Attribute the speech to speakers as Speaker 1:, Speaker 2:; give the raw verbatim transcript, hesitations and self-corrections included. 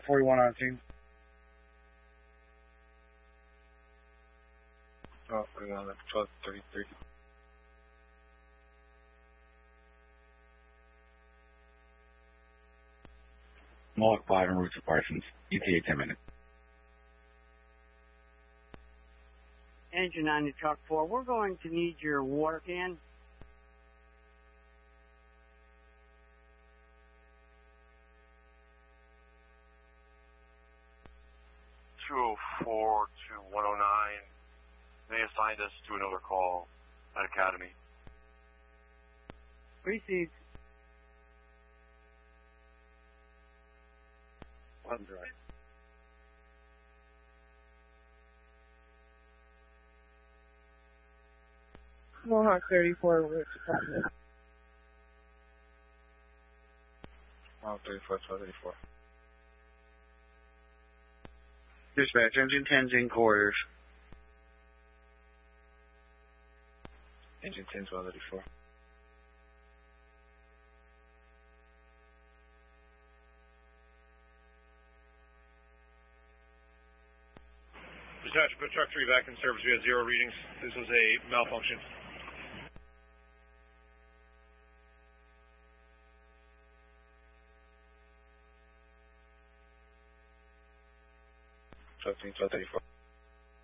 Speaker 1: forty-one on team.
Speaker 2: Oh, forty-one, twelve thirty-three.
Speaker 3: Mohawk five en route to Parsons. E T A ten minutes.
Speaker 4: Engine on the truck four. We're going to need your water can.
Speaker 5: two oh four to one oh nine. They assigned us to another call at Academy.
Speaker 4: Received.
Speaker 1: One drive.
Speaker 6: Mohawk thirty-four, route to Parsons.
Speaker 2: Mohawk thirty-four, twelve thirty-four.
Speaker 1: Dispatch, engine ten's in quarters.
Speaker 2: Engine ten, twelve thirty-four.
Speaker 7: Dispatch, put truck three back in service. We had zero readings. This was a malfunction.
Speaker 2: twelve thirty-four.